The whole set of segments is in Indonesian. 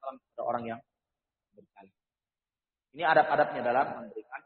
salam kepada orang yang bersalah. Ini adab-adabnya dalam memberikan.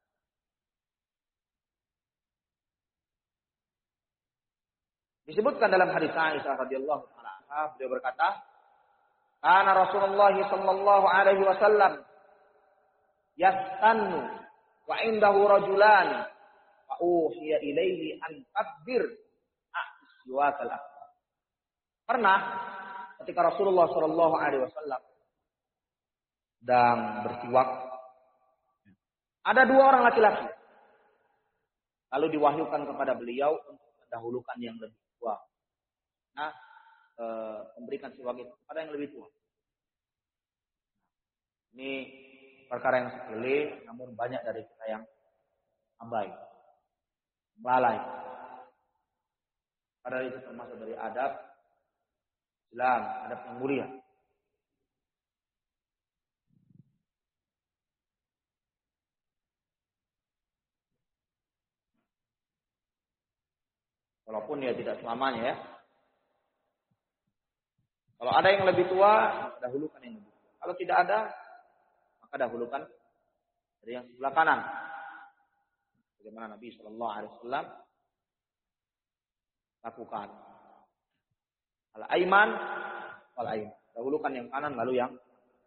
Disebutkan dalam hadis Aisyah radhiyallahu anha, beliau berkata, "Kana Rasulullah sallallahu alaihi wasallam yastannu wa indahu rajulan fa uhiya ilaihi an takbir as-siwak al-akbar." Pernah ketika Rasulullah sallallahu alaihi wasallam sedang bersiwak, ada dua orang laki-laki. Lalu diwahyukan kepada beliau untuk mendahulukan yang lebih tua. Nah, memberikan siwak itu kepada yang lebih tua. Ini perkara yang sepele, namun banyak dari kita yang abai, lalai. Padahal itu termasuk dari adab Islam, adab yang mulia. Walaupun ya tidak selamanya ya. Kalau ada yang lebih tua, maka dahulukan yang lebih tua. Kalau tidak ada, maka dahulukan dari yang sebelah kanan. Bagaimana Nabi Shallallahu Alaihi Wasallam lakukan. Al-aiman, wal-aiman. Dahulukan yang kanan, lalu yang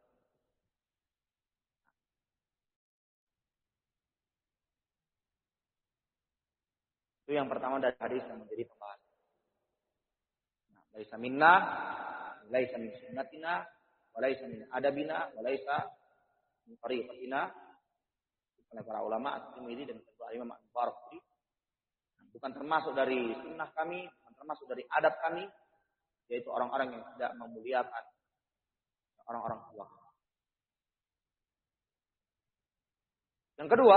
itu yang pertama dari hadis yang menjadi pembahasan. Nah, laisa minna, laisa min sunnatina, wa laisa min adabina, wa laisa min tariqatina. Oleh para ulama At-Tirmidzi dan Imam Al-Bukhari, bukan termasuk dari sunnah kami, bukan termasuk dari adab kami, yaitu orang-orang yang tidak memuliakan orang-orang tua. Yang kedua,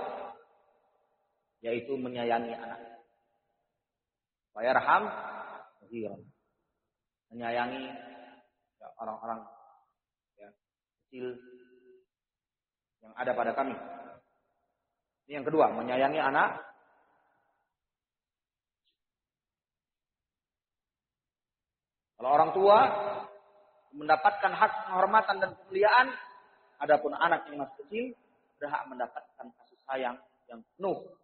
yaitu menyayangi anak. Wa yarham sagiran. Menyayangi orang-orang kecil yang ada pada kami. Ini yang kedua, menyayangi anak. Kalau orang tua mendapatkan hak penghormatan dan kemuliaan, adapun anak yang masih kecil berhak mendapatkan kasih sayang yang penuh